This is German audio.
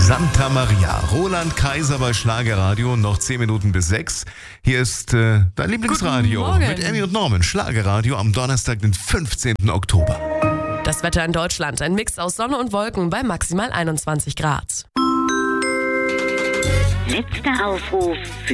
Santa Maria, Roland Kaiser bei Schlagerradio, noch 10 Minuten bis 6. Hier ist dein Lieblingsradio mit Annie und Norman. Schlagerradio am Donnerstag, den 15. Oktober. Das Wetter in Deutschland, ein Mix aus Sonne und Wolken bei maximal 21 Grad. Letzter Aufruf.